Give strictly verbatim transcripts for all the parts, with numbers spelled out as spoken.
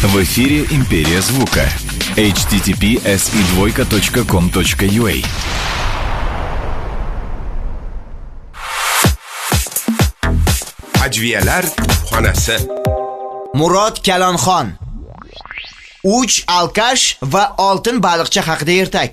В эфире «Империя звука». эйч ти ти пи эс и двойка точка ком точка ю а. Ajviyalar xonasi. Murod Kalonxon. uch alkash va oltin baliqcha haqida ertak.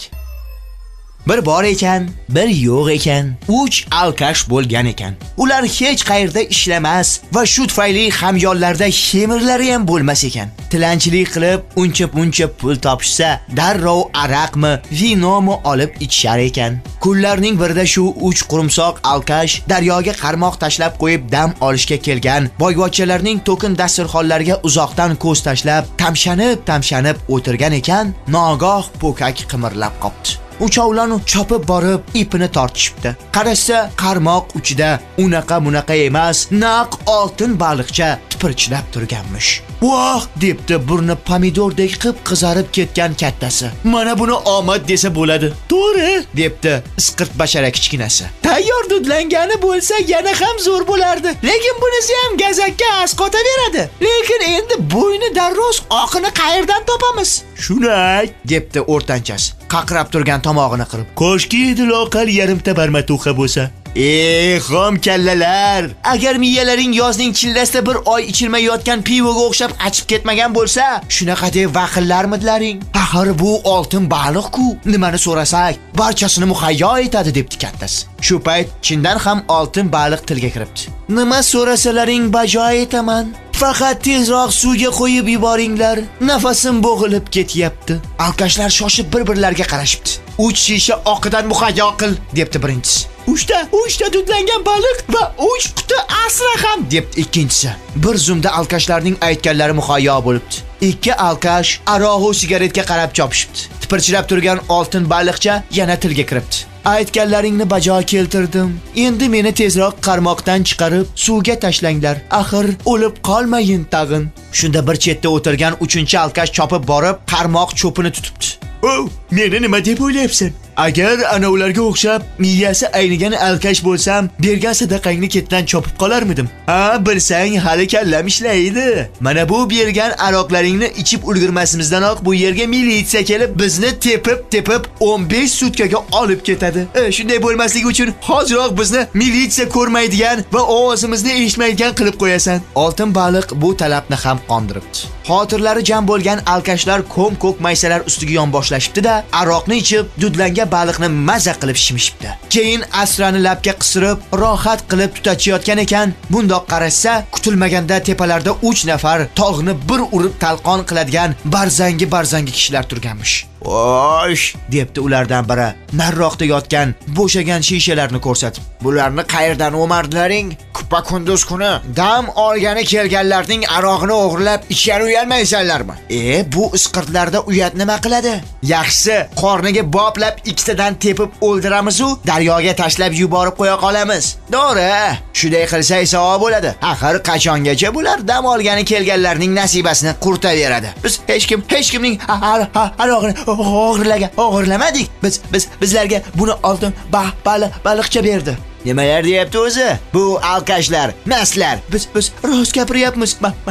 Bir bor ekan, bir yo'q ekan, uch alkash bo'lgan ekan. Ular hech qayerda ishlamas va shu tufayli hamyonlarda xemirlari ham bo'lmas ekan. Tilanchilik qilib, uncha-buncha pul topishsa, darrov araqmi, vinomi olib ichishar ekan. Kunlarning birida shu uch qurumsoq alkash daryoga qarmoq tashlab qo'yib dam olishga kelgan boyvachchalarning to'kin dasturxonlariga uzoqdan ko'z tashlab, tamshanib-tamshanib o'tirgan ekan, nogoh pokak qimirlab qopti. Uchovlon chopib borib ipini tortishibdi. Qarasa, qarmoq uchida unaqa munaqa emas, naq oltin baliqcha tipirchilab turganmish. "Voh!" debdi burni pomidordek qip qizarib ketgan kattasi. "Mana buni omad desa bo'ladi." "To'g'ri", debdi isqirt bashara kichkinasi. "Tayyor dudlangani bo'lsa yana ham zo'r bo'lardi. Lekin bunisi ham gazakka asqotaveradi. Lekin endi bo'yni darroz oqini qayerdan topamiz?" "Shunay", debdi o'rtanchasi, qaqrab turgan tomog'ini qirib. "Koshki edi loqal yarimta barmatuxa bo'lsa." "Ey, xom kallalar, agar miyalaring yozning chillasida bir oy ichilmayotgan pivoga o'xshab achib ketmagan bo'lsa, shunaqa deb vaqillarmidilaring? Axir bu oltin baliq-ku. Nimani so'rasak, barchasini muhayyo etadi", debdi kattasi. Shu payt chindan ham oltin baliq tilga kiribdi. "Nima so'rasalaring bajo etaman. Faqat tezroq suvga qo'yib yuboringlar. Nafasim bo'g'ilib ketyapti." Alkashlar shoshib bir-birlariga qarashibdi. "uch shisha oqidan muhayyo qil", debdi birinchisi. "Uchta, uchta dudlangan baliq va uch quti asra ham", debdi ikkinchisi. Bir zumda alkashlarning aytganlari muhayyo bo'libdi. Ikki alkash aroq va sigaretga qarab chopishibdi. Tipirchilab turgan oltin baliqcha yana tilga kiribdi. "Aytganlaringni bajo keltirdim. Endi meni tezroq qarmoqdan chiqarib suvga tashlanglar. Axir o'lib qolmayin tag'in." Shunda bir chetda o'tirgan uchinchi alkash chopib borib qarmoq cho'pini tutibdi. "O, meni nima deb o'ylayapsan? Agar ana ularga o'xshab miyasi aynigan alkash bo'lsam, bergan sadaqangni ketdan chopib qolarmidim? Ha, bilsang hali kallam ishlaydi. Mana bu bergan aroqlaringni ichib ulgurmasimizdan-oq bu yerga militsiya kelib bizni tepib-tepib o'n besh sutkaga olib ketadi. E, shunday bo'lmasligi uchun hoziroq bizni militsiya ko'rmaydigan va ovozimizni eshitmaydigan qilib qo'yasan." Oltin baliq bu talabni ham qondiribdi. Xotirlari jam bo'lgan alkashlar ko'm-ko'k maysalar ustiga yonboshlashibdi-da, aroqni ichib dudlangan baliqni maza qilib shimishibdi. Keyin asrani labga qisirib, rohat qilib tutachiyotgan ekan, bundoq qarashsa, kutilmaganda tepalarda uch nafar tog'ni bir urib talqon qiladigan barzangi-barzangi kishilar turganmish. "Osh", debdi ulardan biri, narroqda yotgan bo'shagan shishalarni ko'rsatib. "Bularni qayerdan o'mardilaring? Kupa kunduz kuni dam olgani kelganlarning arog'ini o'g'irlab ichgan uyalmaysanlarmi? E, bu isqirtlarda uyat nima qiladi? Yaxshisi, qorniga boplab ikkitadan tepib o'ldiramiz-u, daryoga tashlab yuborib qo'ya qolamiz. To'g'ri, shunday qilsa savob bo'ladi. Axir qachongacha bular dam olgani kelganlarning nasibasini qurtaveradi. Biz hech kim hech kimning arog'ini o'g'irlagan, o'g'irlamadik. Biz biz bizlarga buni oltin baliqcha berdi." Nimalar deyapti o'zi? Bu alkashlar, maslar. Biz biz rost gapiryapmiz.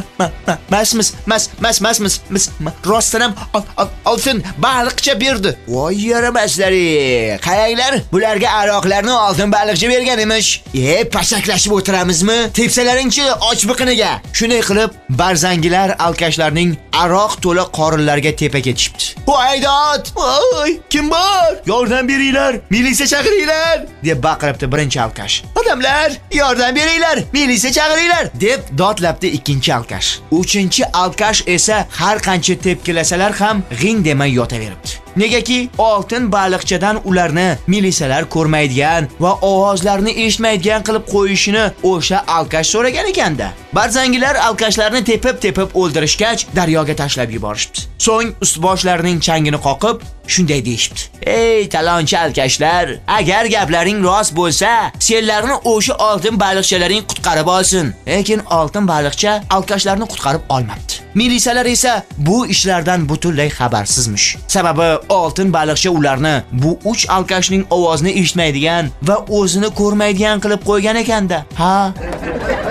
Masmiz, mas mas masmiz. Biz rostdan ham oltin baliqcha berdi. Voy yaramaslar. Qaranglar, bularga aroqlarni oltin baliqcha bergan emish. E, pashaklashib o'tiramizmi? Tepsalaringchi ochbiqiniga. Shunday qilib, barzangilar alkashlarning aroq to'la qorinlarga tepa ketishibdi. "Voydod! Voy, kim bor? Yordam beringlar, militsiya chaqiringlar!" deb baqiribdi birinchi alkash. "Odamlar, yordam beringlar, militsiya chaqiringlar!" deb dodlabdi ikkinchi alkash. Uchinchi alkash esa har qancha tepkilasalar ham g'ing demay yotaveribdi. Negaki oltin baliqchadan ularni militsiyalar ko'rmaydigan va ovozlarini eshitmaydigan qilib qo'yishini o'sha alkash so'ragan ekanda. Barzangilar alkashlarni tepib-tepib o'ldirishgach, daryoga tashlab yuborishibdi. So'ng ust-boshlarining changini qoqib, shunday deyishibdi: "Ey talonchi alkashlar, agar gaplaring rost bo'lsa, senlarni o'sha oltin baliqchalaring qutqarib olsin." Lekin oltin baliqcha alkashlarni qutqarib olmabdi. Militsiyalar esa bu ishlardan butunlay xabarsizmish. Sababi oltin baliqcha ularni bu uch alkashning ovozini eshitmaydigan va o'zini ko'rmaydigan qilib qo'ygan ekanda. Ha?